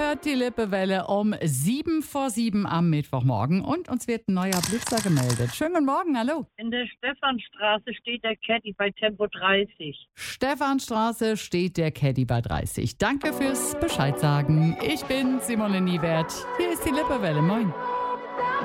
hört die Lippewelle um 7 vor 7 am Mittwochmorgen und uns wird ein neuer Blitzer gemeldet. Schönen guten Morgen, hallo. In der Stephanstraße steht der Caddy bei Tempo 30. Stephanstraße steht der Caddy bei 30. Danke fürs Bescheid sagen. Ich bin Simone Niewert. Hier ist die Lippewelle. Moin.